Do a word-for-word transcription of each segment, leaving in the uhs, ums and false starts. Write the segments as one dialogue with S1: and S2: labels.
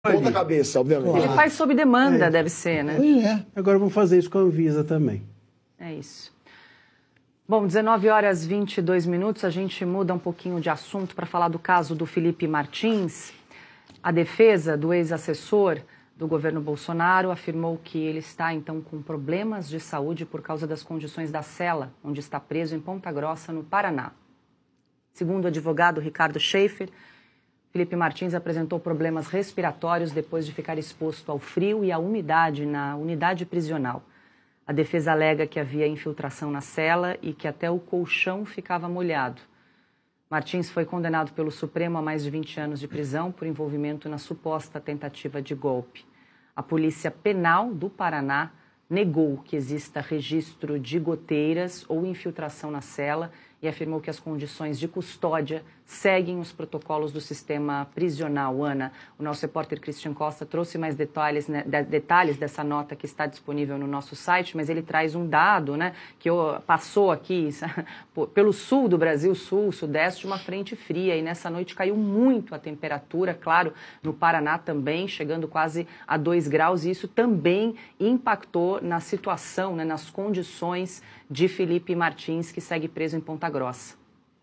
S1: Ponta cabeça, obviamente.
S2: Ele faz sob demanda, é. deve ser, né?
S3: É. Agora vamos fazer isso com a Anvisa também.
S2: É isso. Bom, dezenove horas e vinte e dois minutos, a gente muda um pouquinho de assunto para falar do caso do Felipe Martins. A defesa do ex-assessor do governo Bolsonaro afirmou que ele está, então, com problemas de saúde por causa das condições da cela, onde está preso em Ponta Grossa, no Paraná. Segundo o advogado Ricardo Schaefer, Felipe Martins apresentou problemas respiratórios depois de ficar exposto ao frio e à umidade na unidade prisional. A defesa alega que havia infiltração na cela e que até o colchão ficava molhado. Martins foi condenado pelo Supremo a mais de vinte anos de prisão por envolvimento na suposta tentativa de golpe. A Polícia Penal do Paraná negou que exista registro de goteiras ou infiltração na cela e afirmou que as condições de custódia seguem os protocolos do sistema prisional. Ana, o nosso repórter Christian Costa trouxe mais detalhes, né, de, detalhes dessa nota que está disponível no nosso site, mas ele traz um dado, né, que passou aqui pelo sul do Brasil, sul, sudeste, uma frente fria, e nessa noite caiu muito a temperatura, claro, no Paraná também, chegando quase a dois graus, e isso também impactou na situação, né, nas condições de Felipe Martins, que segue preso em Ponta Grossa.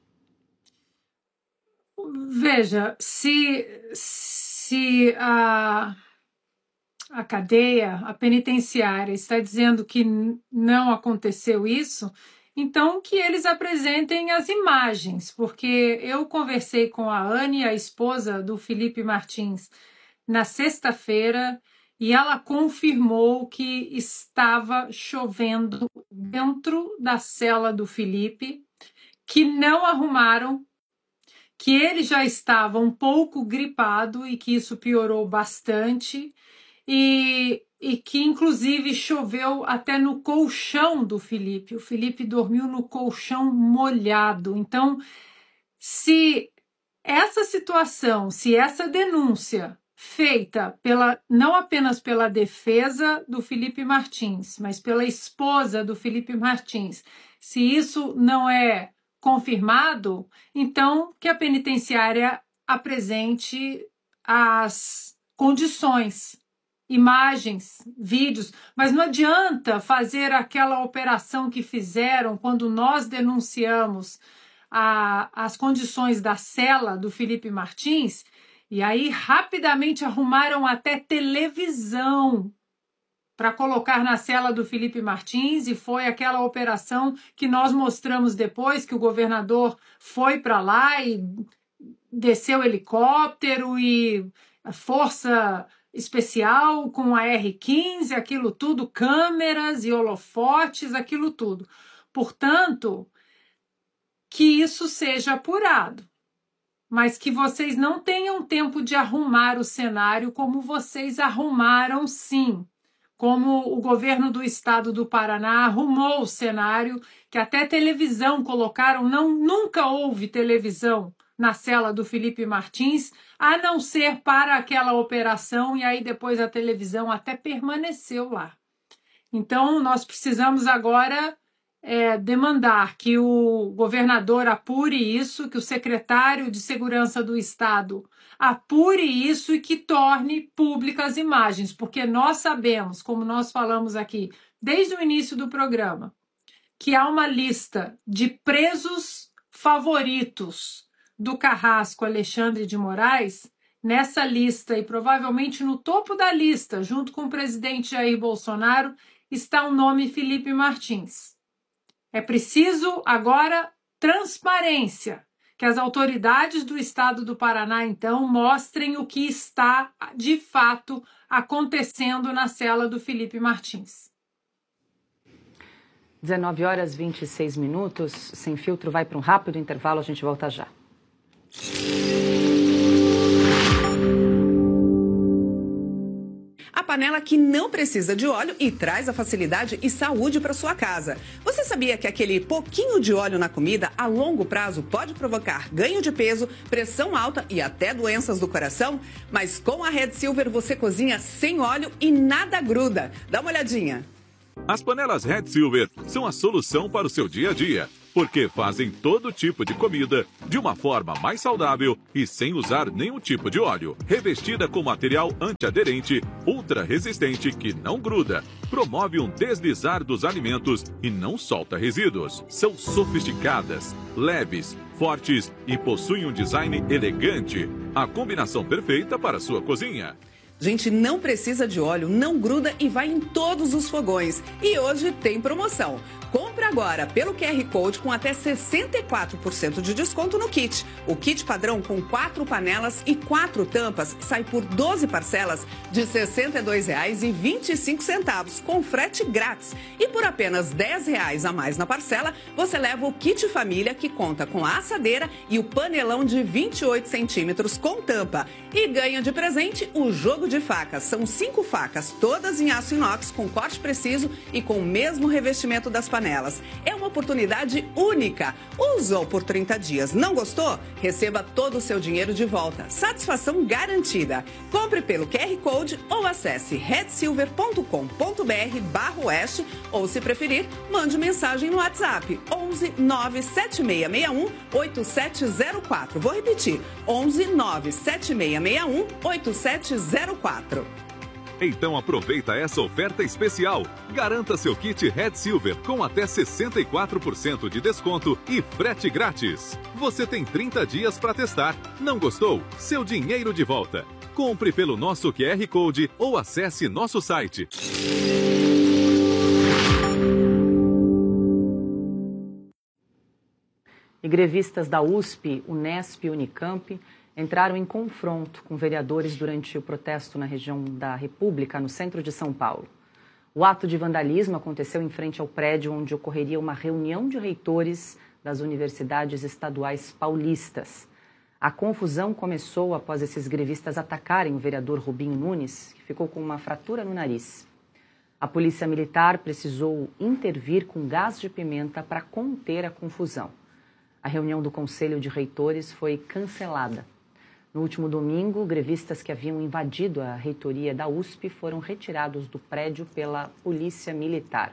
S4: Veja, se, se a, a cadeia, a penitenciária, está dizendo que não aconteceu isso, então que eles apresentem as imagens, porque eu conversei com a Anne, a esposa do Felipe Martins, na sexta-feira, e ela confirmou que estava chovendo dentro da cela do Felipe, que não arrumaram, que ele já estava um pouco gripado e que isso piorou bastante, e, e que inclusive choveu até no colchão do Felipe. O Felipe dormiu no colchão molhado. Então, se essa situação, se essa denúncia feita pela, não apenas pela defesa do Felipe Martins, mas pela esposa do Felipe Martins, se isso não é confirmado, então que a penitenciária apresente as condições, imagens, vídeos, mas não adianta fazer aquela operação que fizeram quando nós denunciamos a, as condições da cela do Felipe Martins, e aí rapidamente arrumaram até televisão para colocar na cela do Felipe Martins, e foi aquela operação que nós mostramos depois, que o governador foi para lá e desceu helicóptero e a força especial com a R quinze, aquilo tudo, câmeras e holofotes, aquilo tudo. Portanto, que isso seja apurado, mas que vocês não tenham tempo de arrumar o cenário como vocês arrumaram sim. Como o governo do estado do Paraná arrumou o cenário, que até televisão colocaram, não, nunca houve televisão na cela do Felipe Martins, a não ser para aquela operação, e aí depois a televisão até permaneceu lá. Então, nós precisamos agora é, demandar que o governador apure isso, que o secretário de Segurança do Estado apure isso e que torne públicas as imagens, porque nós sabemos, como nós falamos aqui desde o início do programa, que há uma lista de presos favoritos do carrasco Alexandre de Moraes. Nessa lista, e provavelmente no topo da lista, junto com o presidente Jair Bolsonaro, está o nome Felipe Martins. É preciso agora transparência, que as autoridades do estado do Paraná, então, mostrem o que está, de fato, acontecendo na cela do Felipe Martins.
S2: dezenove horas e vinte e seis minutos. Sem Filtro vai para um rápido intervalo, a gente volta já.
S5: A panela que não precisa de óleo e traz a facilidade e saúde para sua casa. Você sabia que aquele pouquinho de óleo na comida, a longo prazo, pode provocar ganho de peso, pressão alta e até doenças do coração? Mas com a Red Silver você cozinha sem óleo e nada gruda. Dá uma olhadinha.
S6: As panelas Red Silver são a solução para o seu dia a dia.
S1: porque fazem todo tipo de comida de uma forma mais saudável e sem usar nenhum tipo de óleo. Revestida com material antiaderente, ultra resistente que não gruda, promove um deslizar dos alimentos e não solta resíduos. São sofisticadas, leves, fortes e possuem um design elegante. A combinação perfeita para sua cozinha.
S5: Gente, não precisa de óleo, não gruda e vai em todos os fogões. E hoje tem promoção. Compre agora pelo Q R Code com até sessenta e quatro por cento de desconto no kit. O kit padrão com quatro panelas e quatro tampas sai por doze parcelas de sessenta e dois reais e vinte e cinco centavos, com frete grátis. E por apenas dez reais a mais na parcela, você leva o kit família, que conta com a assadeira e o panelão de vinte e oito centímetros com tampa. E ganha de presente o jogo de facas. São cinco facas, todas em aço inox, com corte preciso e com o mesmo revestimento das panelas. É uma oportunidade única. Usou por trinta dias, não gostou? Receba todo o seu dinheiro de volta. Satisfação garantida. Compre pelo Q R Code ou acesse red silver ponto com ponto br barra oeste ou, se preferir, mande mensagem no WhatsApp onze nove sete seis seis um oito sete zero quatro. Vou repetir, onze nove sete seis seis um oito sete zero quatro.
S1: Então aproveita essa oferta especial. Garanta seu kit Red Silver com até sessenta e quatro por cento de desconto e frete grátis. Você tem trinta dias para testar. Não gostou? Seu dinheiro de volta. Compre pelo nosso Q R Code ou acesse nosso site.
S2: E grevistas da U S P, Unesp e Unicamp entraram em confronto com vereadores durante o protesto na região da República, no centro de São Paulo. O ato de vandalismo aconteceu em frente ao prédio onde ocorreria uma reunião de reitores das universidades estaduais paulistas. A confusão começou após esses grevistas atacarem o vereador Rubinho Nunes, que ficou com uma fratura no nariz. A polícia militar precisou intervir com gás de pimenta para conter a confusão. A reunião do Conselho de Reitores foi cancelada. No último domingo, grevistas que haviam invadido a reitoria da U S P foram retirados do prédio pela polícia militar.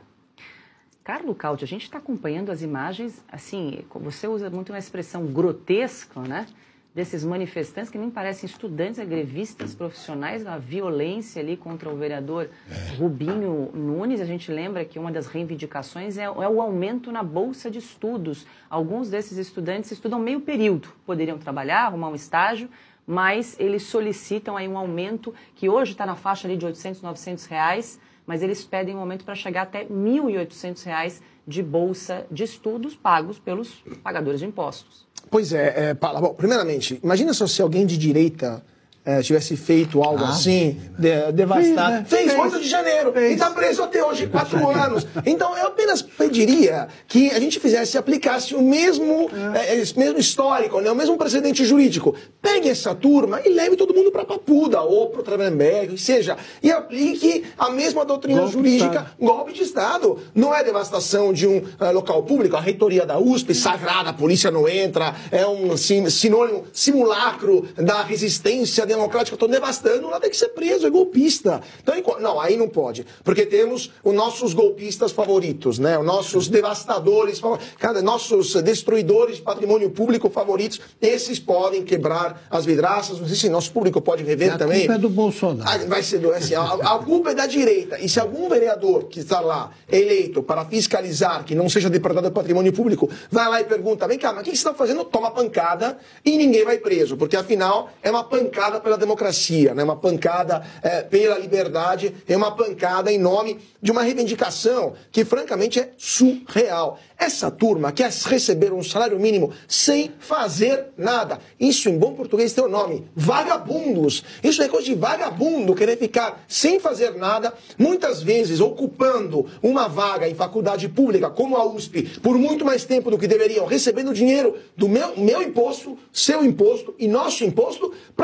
S2: Carlo Cauti, a gente está acompanhando as imagens, assim, você usa muito uma expressão grotesca, né? Desses manifestantes que nem parecem estudantes, é grevistas profissionais, a violência ali contra o vereador Rubinho Nunes. A gente lembra que uma das reivindicações é, é o aumento na bolsa de estudos. Alguns desses estudantes estudam meio período, poderiam trabalhar, arrumar um estágio, mas eles solicitam aí um aumento que hoje está na faixa ali de oitocentos, novecentos reais, mas eles pedem um aumento para chegar até mil e oitocentos reais de bolsa de estudos pagos pelos pagadores de impostos.
S6: Pois é, é Paula, bom, primeiramente, imagina só se alguém de direita é, tivesse feito algo ah, assim, de, devastado. Fez, né? Fez, oito de janeiro, fez. E está preso até hoje, quatro anos. Então, eu apenas pediria que a gente fizesse, aplicasse o mesmo, é. É, mesmo histórico, né? O mesmo precedente jurídico. Pegue essa turma e leve todo mundo para Papuda ou para o Travenberg, seja, e aplique a mesma doutrina golpe jurídica, de golpe de Estado. Não é devastação de um uh, local público, a reitoria da U S P, sagrada, a polícia não entra, é um sim, sinônimo, simulacro da resistência democrática, estou devastando, lá tem que ser preso, é golpista. Então, não, aí não pode, porque temos os nossos golpistas favoritos, né? Os nossos devastadores, cada, nossos destruidores de patrimônio público favoritos, esses podem quebrar as vidraças, não sei se nosso público pode rever
S3: a
S6: também.
S3: A culpa é do Bolsonaro.
S6: Ah, vai ser, assim, a, a culpa é da direita, e se algum vereador que está lá, eleito para fiscalizar, que não seja depredador do patrimônio público, vai lá e pergunta, vem cá, mas o que você está fazendo? Toma pancada e ninguém vai preso, porque afinal é uma pancada pela democracia, né? Uma pancada é, pela liberdade, é uma pancada em nome de uma reivindicação que francamente é surreal. Essa turma quer receber um salário mínimo sem fazer nada. Isso em bom português tem o nome, vagabundos. Isso é coisa de vagabundo, querer ficar sem fazer nada, muitas vezes ocupando uma vaga em faculdade pública como a U S P por muito mais tempo do que deveriam, recebendo dinheiro do meu, meu imposto, seu imposto e nosso imposto, para depois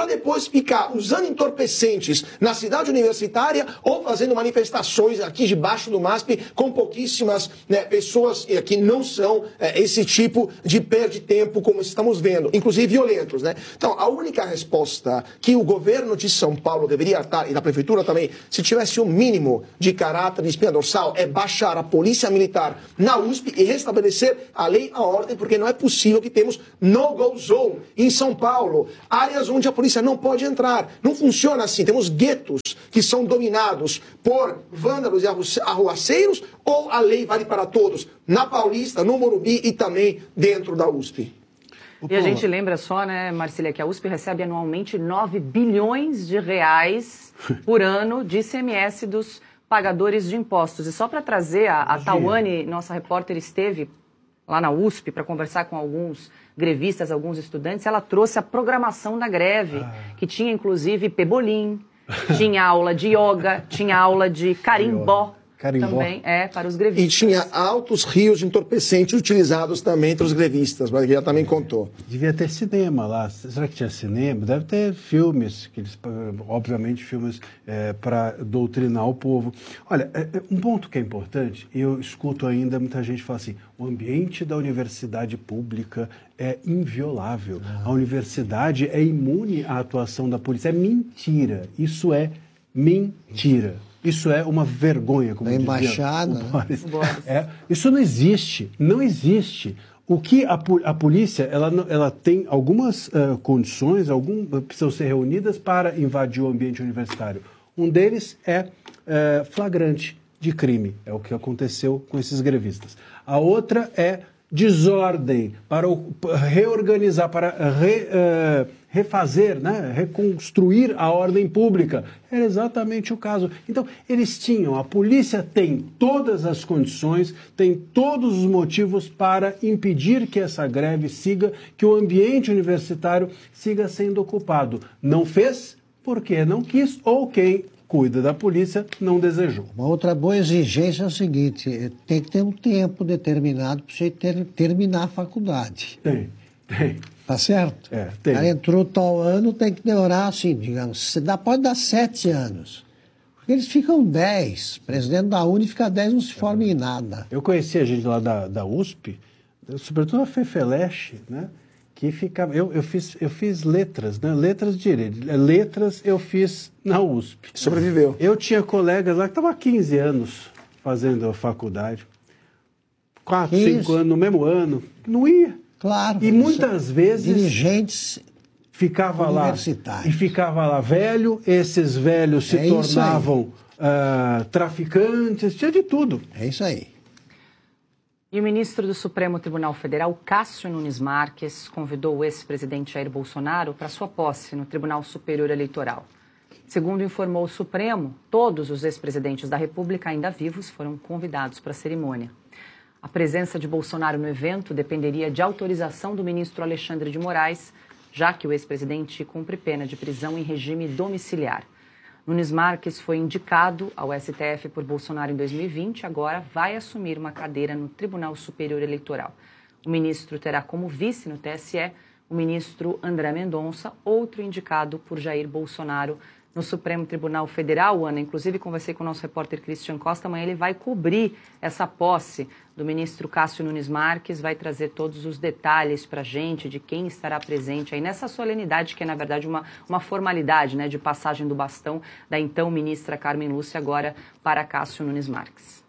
S6: ficar usando entorpecentes na cidade universitária ou fazendo manifestações aqui debaixo do MASP com pouquíssimas, né, pessoas que não são é, esse tipo de perda de tempo como estamos vendo, inclusive violentos, né? Então, a única resposta que o governo de São Paulo deveria estar, e da prefeitura também, se tivesse um mínimo de caráter de espinha dorsal, é baixar a polícia militar na U S P e restabelecer a lei e a ordem, porque não é possível que temos no-go zone em São Paulo, áreas onde a polícia não pode entrar. Não funciona assim. Temos guetos que são dominados por vândalos e arruaceiros, ou a lei vale para todos, na Paulista, no Morumbi e também dentro da U S P.
S2: E a gente lembra só, né, Marcília, que a U S P recebe anualmente nove bilhões de reais por ano de I C M S dos pagadores de impostos. E só para trazer, a, a Tawane, nossa repórter, esteve lá na U S P para conversar com alguns grevistas, alguns estudantes. Ela trouxe a programação da greve, ah. que tinha inclusive pebolim, tinha aula de yoga, tinha aula de carimbó. Carimbó. Também é para os grevistas.
S6: E tinha altos rios de entorpecentes utilizados também entre os grevistas, mas que já também contou.
S3: Devia ter cinema lá. Será que tinha cinema? Deve ter filmes, que eles, obviamente filmes é, para doutrinar o povo. Olha, é, um ponto que é importante, eu escuto ainda muita gente falar assim, o ambiente da universidade pública é inviolável. Ah. A universidade é imune à atuação da polícia. É mentira. Isso é mentira. Isso é uma vergonha, como
S7: da embaixada,
S3: dizia o Boris. Né? É, isso não existe, não existe. O que a, a polícia, ela, ela tem algumas uh, condições, algum, precisam ser reunidas para invadir o ambiente universitário. Um deles é uh, flagrante de crime, é o que aconteceu com esses grevistas. A outra é desordem, para o, reorganizar, para re, uh, refazer, né, reconstruir a ordem pública. Era exatamente o caso. Então, eles tinham, a polícia tem todas as condições, tem todos os motivos para impedir que essa greve siga, que o ambiente universitário siga sendo ocupado. Não fez porque não quis, ou quem cuida da polícia não desejou.
S7: Uma outra boa exigência é o seguinte, tem que ter um tempo determinado para você ter, terminar a faculdade.
S3: Tem, tem.
S7: Tá certo?
S3: É, tem.
S7: Aí entrou tal ano, tem que demorar assim, digamos, dá, pode dar sete anos. Porque eles ficam dez. O presidente da Uni fica dez, não se forma em nada.
S3: Eu conheci a gente lá da, da U S P, sobretudo a Fefeleche, né? Que ficava, eu, eu, fiz, eu fiz letras, né? Letras de direito. Letras eu fiz na U S P.
S6: Sobreviveu.
S3: Eu tinha colegas lá que estavam há quinze anos fazendo a faculdade. quatro, cinco anos no mesmo ano. Não ia.
S7: Claro.
S3: E muitas vezes...
S7: Dirigentes
S3: ficava lá. E ficava lá velho, esses velhos se é tornavam uh, traficantes, tinha de tudo.
S7: É isso aí.
S2: E o ministro do Supremo Tribunal Federal, Cássio Nunes Marques, convidou o ex-presidente Jair Bolsonaro para sua posse no Tribunal Superior Eleitoral. Segundo informou o Supremo, todos os ex-presidentes da República ainda vivos foram convidados para a cerimônia. A presença de Bolsonaro no evento dependeria de autorização do ministro Alexandre de Moraes, já que o ex-presidente cumpre pena de prisão em regime domiciliar. Nunes Marques foi indicado ao S T F por Bolsonaro em dois mil e vinte e agora vai assumir uma cadeira no Tribunal Superior Eleitoral. O ministro terá como vice no T S E o ministro André Mendonça, outro indicado por Jair Bolsonaro no Supremo Tribunal Federal. Ana, inclusive conversei com o nosso repórter Christian Costa, amanhã ele vai cobrir essa posse do ministro Cássio Nunes Marques, vai trazer todos os detalhes para a gente de quem estará presente aí nessa solenidade, que é na verdade uma, uma formalidade, né, de passagem do bastão da então ministra Carmen Lúcia agora para Cássio Nunes Marques.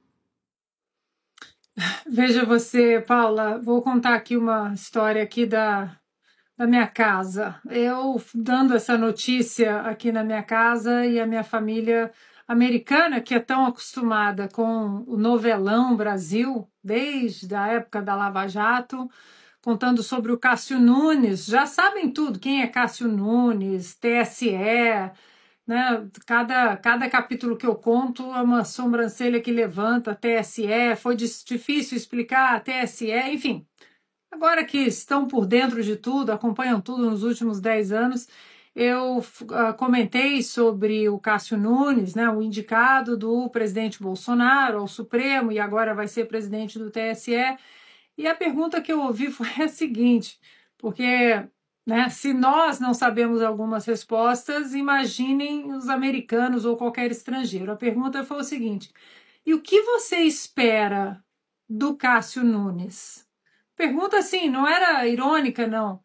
S4: Veja você, Paula, vou contar aqui uma história aqui da... da minha casa. Eu dando essa notícia aqui na minha casa e a minha família americana, que é tão acostumada com o novelão Brasil, desde a época da Lava Jato, contando sobre o Cássio Nunes, já sabem tudo, quem é Cássio Nunes, T S E, né? Cada, cada capítulo que eu conto é uma sobrancelha que levanta, T S E, foi difícil explicar, T S E, enfim. Agora que estão por dentro de tudo, acompanham tudo nos últimos dez anos, eu uh, comentei sobre o Cássio Nunes, né, o indicado do presidente Bolsonaro ao Supremo e agora vai ser presidente do T S E. E a pergunta que eu ouvi foi a seguinte, porque Né? Se nós não sabemos algumas respostas, imaginem os americanos ou qualquer estrangeiro. A pergunta foi o seguinte: e o que você espera do Cássio Nunes? Pergunta assim, não era irônica, não.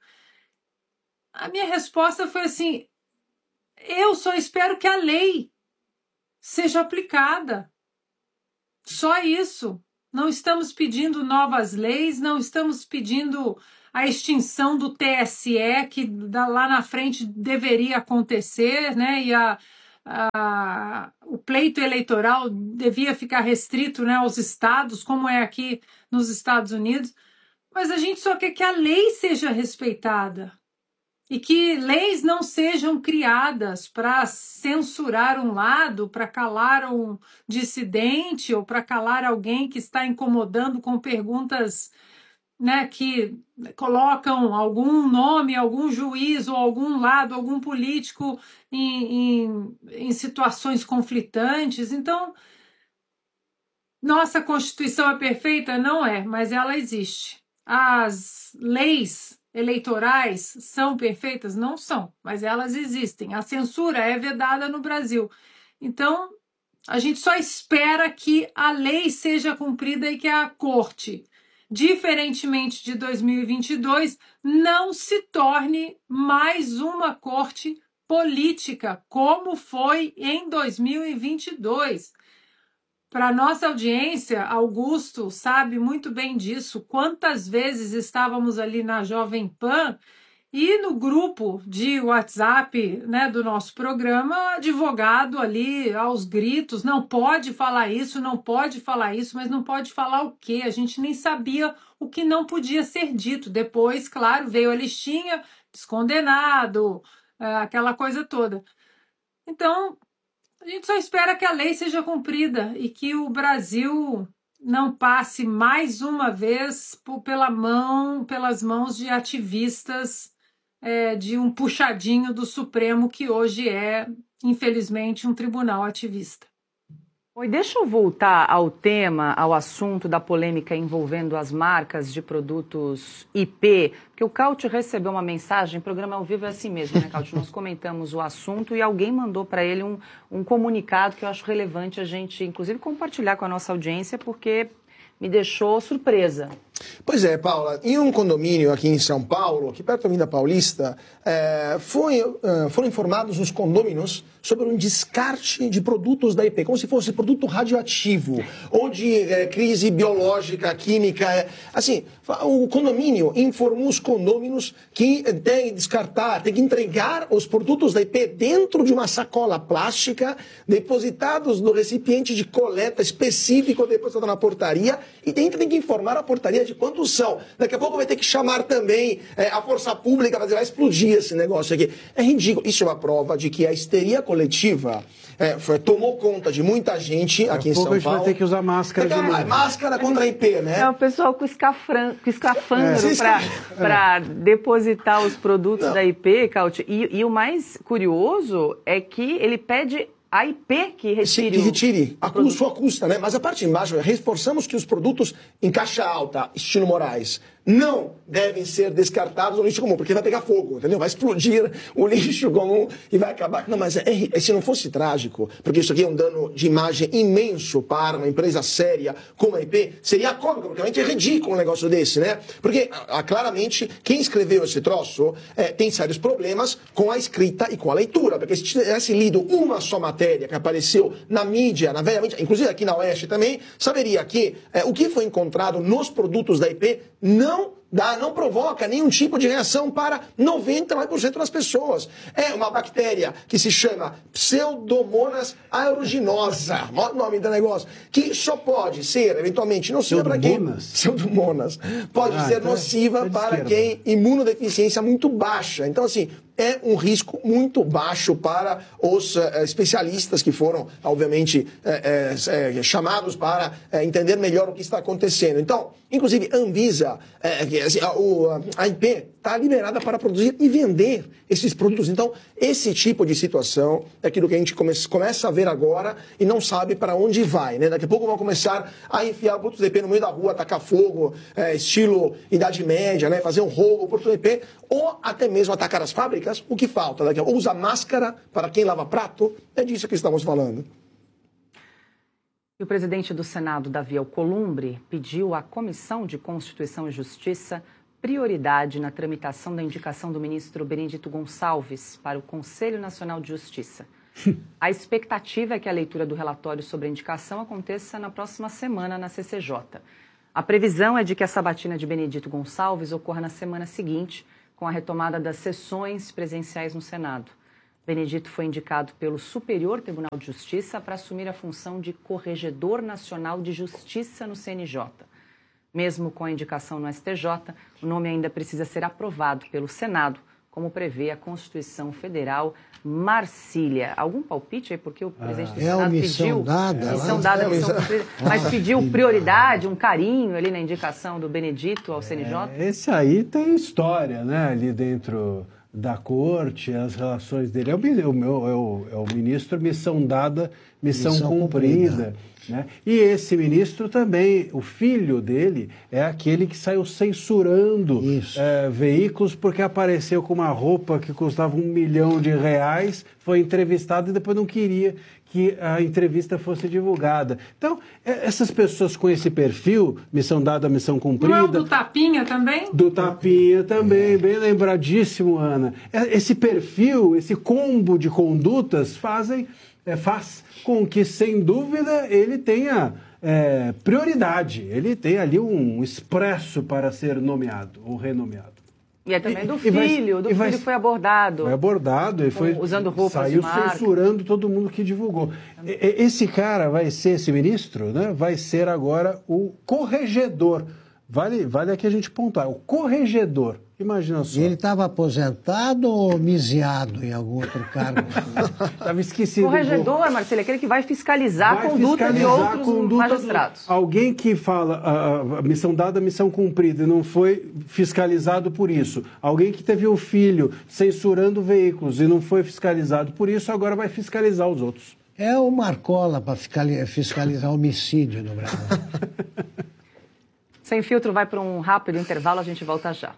S4: A minha resposta foi assim: eu só espero que a lei seja aplicada. Só isso. Não estamos pedindo novas leis, não estamos pedindo a extinção do T S E, que lá na frente deveria acontecer, né? E a, a, o pleito eleitoral devia ficar restrito, né, aos estados, como é aqui nos Estados Unidos. Mas a gente só quer que a lei seja respeitada e que leis não sejam criadas para censurar um lado, para calar um dissidente ou para calar alguém que está incomodando com perguntas, né, que colocam algum nome, algum juiz ou algum lado, algum político em, em, em situações conflitantes. Então, nossa Constituição é perfeita? Não é, mas ela existe. As leis eleitorais são perfeitas? Não são, mas elas existem. A censura é vedada no Brasil. Então, a gente só espera que a lei seja cumprida e que a Corte, diferentemente de dois mil e vinte e dois, não se torne mais uma corte política, como foi em dois mil e vinte e dois. Para a nossa audiência, Augusto sabe muito bem disso. Quantas vezes estávamos ali na Jovem Pan e no grupo de WhatsApp, né, do nosso programa, advogado ali aos gritos, não pode falar isso, não pode falar isso, mas não pode falar o quê? A gente nem sabia o que não podia ser dito. Depois, claro, veio a listinha, descondenado, aquela coisa toda. Então, a gente só espera que a lei seja cumprida e que o Brasil não passe mais uma vez por, pela mão, pelas mãos de ativistas é, de um puxadinho do Supremo, que hoje é, infelizmente, um tribunal ativista.
S2: Oi, deixa eu voltar ao tema, ao assunto da polêmica envolvendo as marcas de produtos I P, porque o Caute recebeu uma mensagem, o programa ao vivo é assim mesmo, né, Caute? Nós comentamos o assunto e alguém mandou para ele um, um comunicado que eu acho relevante a gente, inclusive, compartilhar com a nossa audiência, porque me deixou surpresa.
S6: Pois é, Paula, em um condomínio aqui em São Paulo, aqui perto da Avenida Paulista, é, foi, é, foram informados os condôminos sobre um descarte de produtos da I P, como se fosse produto radioativo ou de é, crise biológica, química. É, assim, o condomínio informou os condôminos que tem que descartar, tem que entregar os produtos da I P dentro de uma sacola plástica, depositados no recipiente de coleta específico, depositado na portaria, e tem, tem que informar a portaria de quantos são. Daqui a pouco vai ter que chamar também é, a força pública, mas vai explodir esse negócio aqui. É ridículo. Isso é uma prova de que a histeria coletiva é, foi, tomou conta de muita gente aqui em São Paulo.
S3: A gente vai ter que usar máscara de novo.
S6: Máscara contra a I P, né?
S2: É o pessoal com, escafran... com escafandro é. para é. depositar os produtos Não. da I P, Caute. E, e o mais curioso é que ele pede a I P que retire.
S6: Sim, que retire, a cu, sua custa, né? Mas a parte de embaixo, reforçamos que os produtos em caixa alta, estilo Moraes, não devem ser descartados no lixo comum, porque vai pegar fogo, entendeu? Vai explodir o lixo comum e vai acabar. Não, mas é, é, se não fosse trágico, porque isso aqui é um dano de imagem imenso para uma empresa séria como a I P, seria cômico, porque realmente é ridículo um negócio desse, né? Porque, a, claramente, quem escreveu esse troço é, tem sérios problemas com a escrita e com a leitura, porque se tivesse lido uma só matéria que apareceu na mídia, na velha mídia, inclusive aqui na Oeste também, saberia que é, o que foi encontrado nos produtos da I P não Não, dá, não provoca nenhum tipo de reação para noventa e nove por cento das pessoas. É uma bactéria que se chama Pseudomonas aeruginosa, o nome do negócio, que só pode ser, eventualmente, nociva para quem... Pseudomonas. Pode ah, ser então nociva é para quem imunodeficiência muito baixa. Então, assim, é um risco muito baixo para os uh, especialistas que foram, obviamente, uh, uh, chamados para uh, entender melhor o que está acontecendo. Então, inclusive, a Anvisa, uh, assim, a, a I P está liberada para produzir e vender esses produtos. Então, esse tipo de situação é aquilo que a gente come, começa a ver agora e não sabe para onde vai, né? Daqui a pouco vão começar a enfiar produtos D P no meio da rua, atacar fogo, é, estilo Idade Média, né? Fazer um roubo, produto D P, ou até mesmo atacar as fábricas. O que falta? Daqui a pouco, usa máscara para quem lava prato. É disso que estamos falando.
S2: E o presidente do Senado, Davi Alcolumbre, pediu à Comissão de Constituição e Justiça prioridade na tramitação da indicação do ministro Benedito Gonçalves para o Conselho Nacional de Justiça. A expectativa é que a leitura do relatório sobre a indicação aconteça na próxima semana na C C J. A previsão é de que a sabatina de Benedito Gonçalves ocorra na semana seguinte, com a retomada das sessões presenciais no Senado. Benedito foi indicado pelo Superior Tribunal de Justiça para assumir a função de Corregedor Nacional de Justiça no C N J. Mesmo com a indicação no S T J, o nome ainda precisa ser aprovado pelo Senado, como prevê a Constituição Federal. Marcília, algum palpite aí? Porque o presidente do
S7: é
S2: Senado
S7: missão
S2: pediu...
S7: Dada,
S2: missão dada, missão cumprida, mas pediu prioridade, um carinho ali na indicação do Benedito ao C N J?
S3: É, esse aí tem história, né? Ali dentro da corte, as relações dele. É o, é o, é o, é o ministro missão dada, missão, missão cumprida. cumprida. Né? E esse ministro também, o filho dele, é aquele que saiu censurando é, veículos porque apareceu com uma roupa que custava um milhão de reais, foi entrevistado e depois não queria que a entrevista fosse divulgada. Então, essas pessoas com esse perfil, missão dada, missão cumprida...
S4: Não é o do Tapinha também?
S3: Do Tapinha também, bem lembradíssimo, Ana. Esse perfil, esse combo de condutas fazem... É, faz com que, sem dúvida, ele tenha é, prioridade. Ele tem ali um expresso para ser nomeado ou renomeado.
S2: E é também
S3: e,
S2: do
S3: e
S2: filho,
S3: vai,
S2: do filho
S3: vai,
S2: que foi abordado.
S3: Foi abordado e foi,
S2: usando roupas
S3: saiu
S2: de marca.
S3: censurando todo mundo que divulgou. Esse cara vai ser, esse ministro, né, vai ser agora o corregedor. Vale, vale aqui a gente pontuar, o corregedor. Imagina só.
S7: E ele estava aposentado ou misiado em algum outro cargo?
S3: Estava esquecido.
S2: Corregedor, um Marcelo, é aquele que vai fiscalizar
S3: vai
S2: a conduta
S3: fiscalizar
S2: de outros
S3: conduta
S2: magistrados.
S3: Do, alguém que fala a, a missão dada, a missão cumprida, e não foi fiscalizado por isso. Alguém que teve um filho censurando veículos e não foi fiscalizado por isso, agora vai fiscalizar os outros.
S7: É o Marcola para fiscalizar homicídio no Brasil.
S2: Sem Filtro vai para um rápido intervalo, a gente volta já.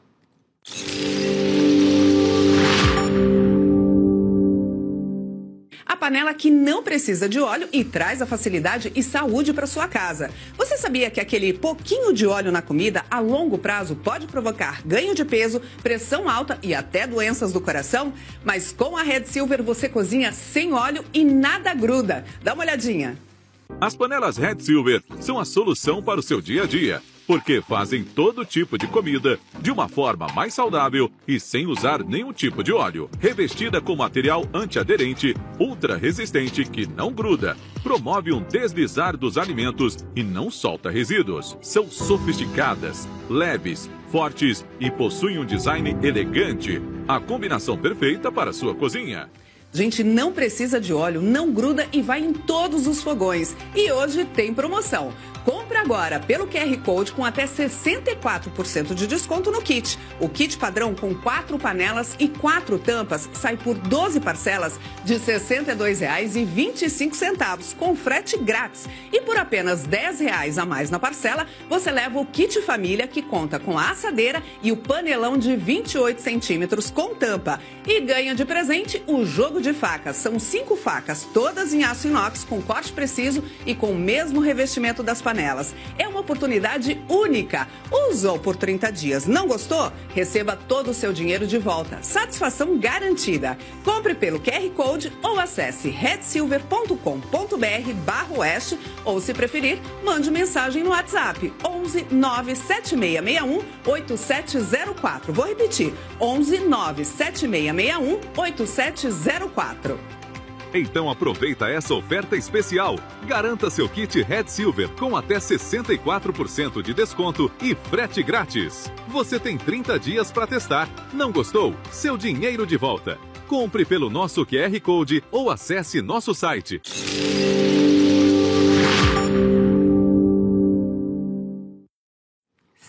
S5: A panela que não precisa de óleo e traz a facilidade e saúde para sua casa. Você sabia que aquele pouquinho de óleo na comida, a longo prazo, pode provocar ganho de peso, pressão alta e até doenças do coração? Mas com a Red Silver você cozinha sem óleo e nada gruda. Dá uma olhadinha.
S1: As panelas Red Silver são a solução para o seu dia a dia, porque fazem todo tipo de comida de uma forma mais saudável e sem usar nenhum tipo de óleo. Revestida com material antiaderente, ultra resistente que não gruda, promove um deslizar dos alimentos e não solta resíduos. São sofisticadas, leves, fortes e possuem um design elegante. A combinação perfeita para a sua cozinha.
S5: Gente, não precisa de óleo, não gruda e vai em todos os fogões. E hoje tem promoção. Compre agora pelo Q R Code com até sessenta e quatro por cento de desconto no kit. O kit padrão com quatro panelas e quatro tampas sai por doze parcelas de sessenta e dois reais e vinte e cinco centavos, com frete grátis. E por apenas dez reais a mais na parcela, você leva o kit família, que conta com a assadeira e o panelão de vinte e oito centímetros com tampa. E ganha de presente o jogo de facas. São cinco facas, todas em aço inox, com corte preciso e com o mesmo revestimento das panelas. É uma oportunidade única. Usou por trinta dias, não gostou? Receba todo o seu dinheiro de volta. Satisfação garantida. Compre pelo Q R Code ou acesse red silver ponto com ponto br barra oeste ou, se preferir, mande mensagem no WhatsApp onze nove sete seis seis um oito sete zero quatro. Vou repetir, onze nove sete seis seis um oito sete zero quatro.
S1: Então aproveita essa oferta especial. Garanta seu kit Red Silver com até sessenta e quatro por cento de desconto e frete grátis. Você tem trinta dias para testar. Não gostou? Seu dinheiro de volta. Compre pelo nosso Q R Code ou acesse nosso site.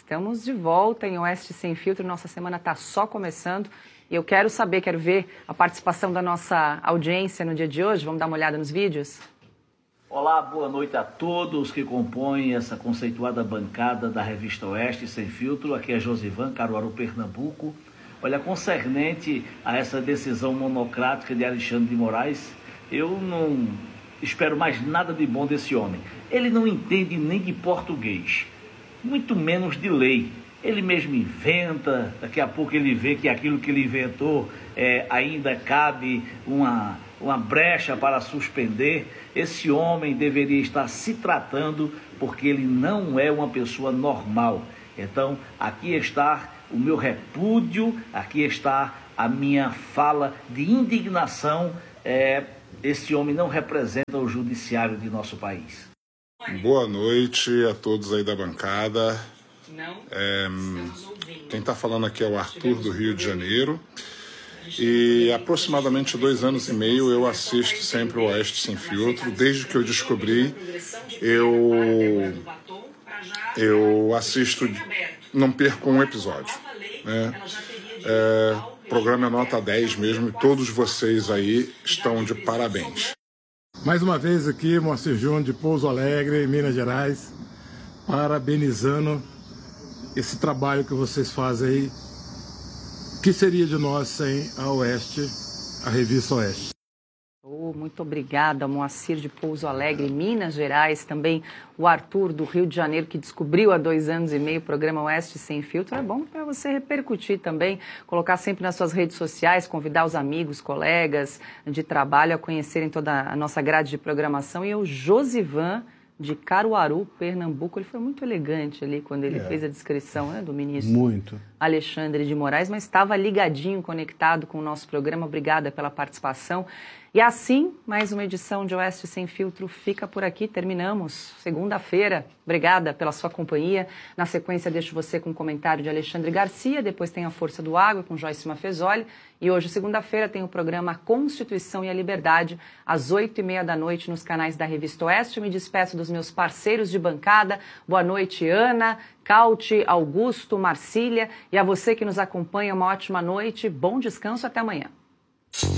S2: Estamos de volta em Oeste Sem Filtro, nossa semana está só começando e eu quero saber, quero ver a participação da nossa audiência no dia de hoje. Vamos dar uma olhada nos vídeos?
S8: Olá, boa noite a todos que compõem essa conceituada bancada da revista Oeste Sem Filtro. Aqui é Josivan, Caruaru, Pernambuco. Olha, concernente a essa decisão monocrática de Alexandre de Moraes, eu não espero mais nada de bom desse homem. Ele não entende nem de português, muito menos de lei. Ele mesmo inventa, daqui a pouco ele vê que aquilo que ele inventou é, ainda cabe uma, uma brecha para suspender. Esse homem deveria estar se tratando porque ele não é uma pessoa normal. Então, aqui está o meu repúdio, aqui está a minha fala de indignação. É, esse homem não representa o judiciário de nosso país.
S9: Boa noite a todos aí da bancada. É, quem está falando aqui é o Arthur, do Rio de Janeiro. E aproximadamente dois anos e meio eu assisto sempre o Oeste Sem Filtro. Desde que eu descobri, eu, eu assisto, não perco um episódio, né? É, programa é nota dez mesmo, e todos vocês aí estão de parabéns.
S10: Mais uma vez aqui, Moacir Júnior de Pouso Alegre, Minas Gerais, parabenizando esse trabalho que vocês fazem aí. O que seria de nós sem a Oeste, a revista Oeste?
S2: Oh, muito obrigada, Moacir de Pouso Alegre, Minas Gerais, também o Arthur do Rio de Janeiro, que descobriu há dois anos e meio o programa Oeste Sem Filtro. É bom para você repercutir também, colocar sempre nas suas redes sociais, convidar os amigos, colegas de trabalho a conhecerem toda a nossa grade de programação. E o Josivan, de Caruaru, Pernambuco, ele foi muito elegante ali quando ele é. fez a descrição, né, do ministro
S3: muito.
S2: Alexandre de Moraes, mas estava ligadinho, conectado com o nosso programa. Obrigada pela participação. E assim, mais uma edição de Oeste Sem Filtro fica por aqui. Terminamos segunda-feira. Obrigada pela sua companhia. Na sequência, deixo você com um comentário de Alexandre Garcia. Depois tem A Força do Água com Joyce Mafezoli. E hoje, segunda-feira, tem o programa A Constituição e a Liberdade, às oito e meia da noite, nos canais da Revista Oeste. Eu me despeço dos meus parceiros de bancada. Boa noite, Ana, Cauti, Augusto, Marcília. E a você que nos acompanha, uma ótima noite. Bom descanso. Até amanhã.